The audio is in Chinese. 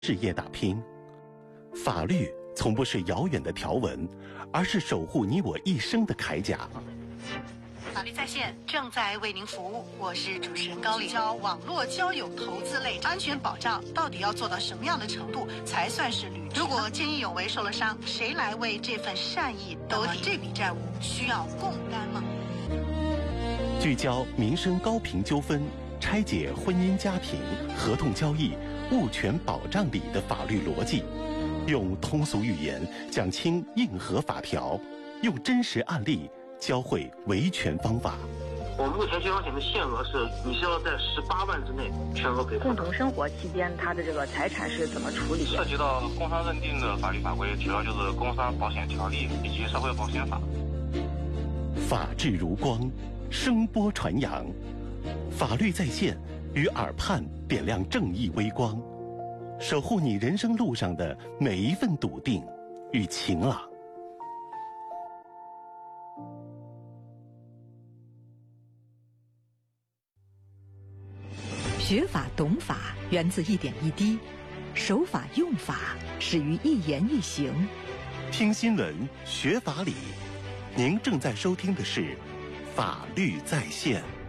事业打拼。法律从不是遥远的条文，而是守护你我一生的铠甲。 法律在线正在为您服务，我是主持人高丽。教网络交友投资类安全保障到底要做到什么样的程度才算是履职？如果见义勇为受了伤，谁来为这份善意兜底？这笔债务需要共担吗？ 聚焦民生高频纠纷，拆解婚姻家庭、合同交易、物权保障里的法律逻辑，用通俗语言讲清硬核法条，用真实案例教会维权方法。 我们目前对方险的限额是，你需要在18万之内全额赔付。 共同生活期间，他的这个财产是怎么处理？ 涉及到工伤认定的法律法规，主要就是《工伤保险条例》以及《社会保险法》。 法治如光，声波传扬，法律在线，与耳畔点亮正义微光，守护你人生路上的每一份笃定与晴朗。 学法懂法源自一点一滴，守法用法始于一言一行。 听新闻，学法理。您正在收听的是《法律在线》。